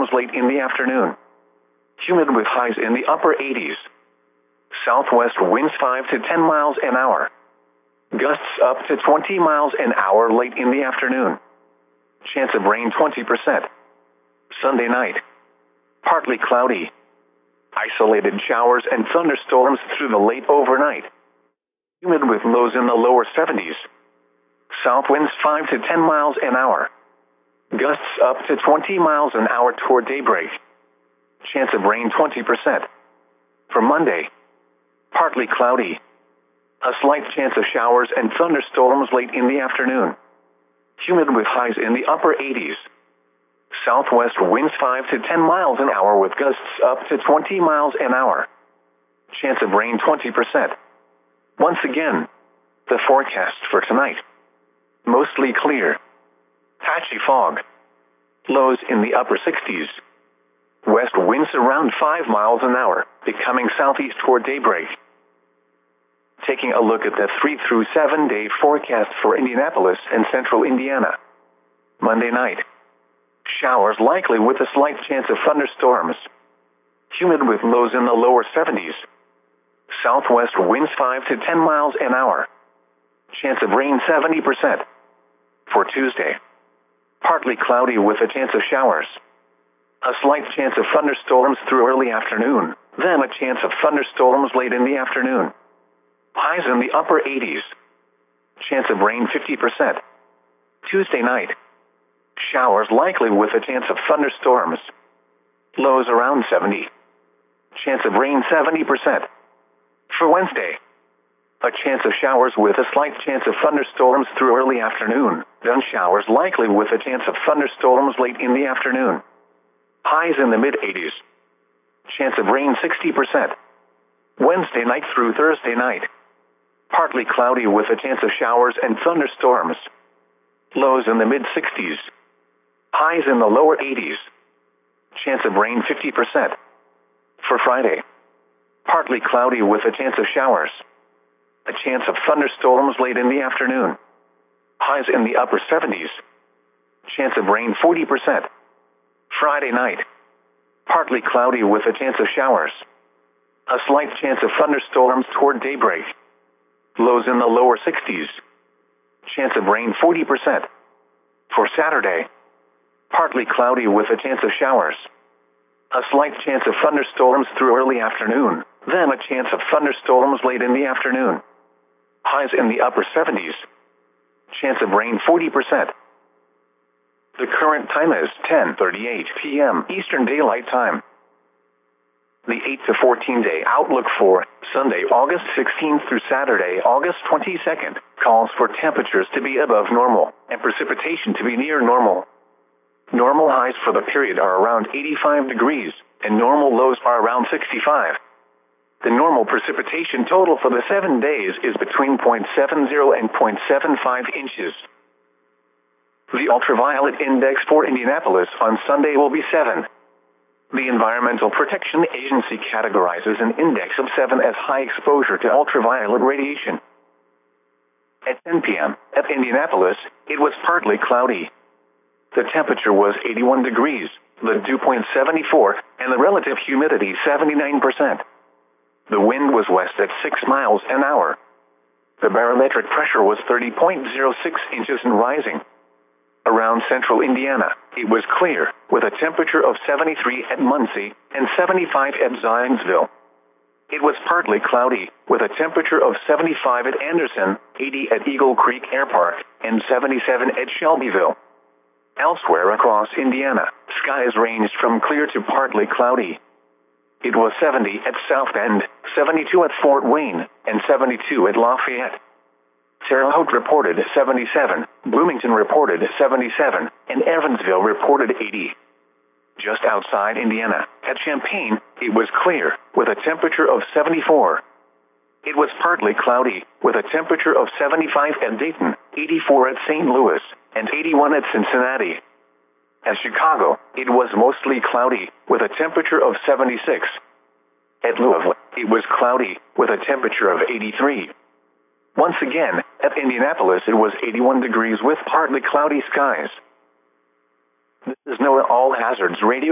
thunderstorms late in the afternoon. Humid with highs in the upper 80s. Southwest winds 5 to 10 miles an hour. Gusts up to 20 miles an hour late in the afternoon. Chance of rain 20%. Sunday night. Partly cloudy. Isolated showers and thunderstorms through the late overnight. Humid with lows in the lower 70s. South winds 5 to 10 miles an hour. Gusts up to 20 miles an hour toward daybreak. Chance of rain 20%. For Monday. Partly cloudy. A slight chance of showers and thunderstorms late in the afternoon. Humid with highs in the upper 80s. Southwest winds 5 to 10 miles an hour with gusts up to 20 miles an hour. Chance of rain 20%. Once again, the forecast for tonight. Mostly clear. Patchy fog. Lows in the upper 60s. West winds around 5 miles an hour, becoming southeast toward daybreak. Taking a look at the 3 through 7 day forecast for Indianapolis and central Indiana. Monday night. Showers likely with a slight chance of thunderstorms. Humid with lows in the lower 70s. Southwest winds 5 to 10 miles an hour. Chance of rain 70%. For Tuesday. Partly cloudy with a chance of showers. A slight chance of thunderstorms through early afternoon, then a chance of thunderstorms late in the afternoon. Highs in the upper 80s. Chance of rain 50%. Tuesday night. Showers likely with a chance of thunderstorms. Lows around 70. Chance of rain 70%. For Wednesday. A chance of showers with a slight chance of thunderstorms through early afternoon, then showers likely with a chance of thunderstorms late in the afternoon. Highs in the mid-80s. Chance of rain 60%. Wednesday night through Thursday night. Partly cloudy with a chance of showers and thunderstorms. Lows in the mid-60s. Highs in the lower 80s. Chance of rain 50%. For Friday. Partly cloudy with a chance of showers. A chance of thunderstorms late in the afternoon. Highs in the upper 70s. Chance of rain 40%. Friday night. Partly cloudy with a chance of showers. A slight chance of thunderstorms toward daybreak. Lows in the lower 60s. Chance of rain 40%. For Saturday. Partly cloudy with a chance of showers. A slight chance of thunderstorms through early afternoon, then a chance of thunderstorms late in the afternoon. Highs in the upper 70s. Chance of rain 40%. The current time is 10:38 p.m. Eastern Daylight Time. The 8 to 14 day outlook for Sunday, August 16th through Saturday, August 22nd, calls for temperatures to be above normal and precipitation to be near normal. Normal highs for the period are around 85 degrees, and normal lows are around 65. The normal precipitation total for the 7 days is between 0.70 and 0.75 inches. The ultraviolet index for Indianapolis on Sunday will be 7. The Environmental Protection Agency categorizes an index of 7 as high exposure to ultraviolet radiation. At 10 p.m. at Indianapolis, it was partly cloudy. The temperature was 81 degrees, the dew point 74, and the relative humidity 79%. The wind was west at 6 miles an hour. The barometric pressure was 30.06 inches and rising. Around central Indiana, it was clear, with a temperature of 73 at Muncie and 75 at Zionsville. It was partly cloudy, with a temperature of 75 at Anderson, 80 at Eagle Creek Air Park, and 77 at Shelbyville. Elsewhere across Indiana, skies ranged from clear to partly cloudy. It was 70 at South Bend, 72 at Fort Wayne, and 72 at Lafayette. Terre Haute reported 77, Bloomington reported 77, and Evansville reported 80. Just outside Indiana, at Champaign, it was clear, with a temperature of 74. It was partly cloudy, with a temperature of 75 at Dayton, 84 at St. Louis, and 81 at Cincinnati. At Chicago, it was mostly cloudy, with a temperature of 76. At Louisville, it was cloudy, with a temperature of 83. Once again, at Indianapolis it was 81 degrees with partly cloudy skies. This is NOAA All Hazards Radio.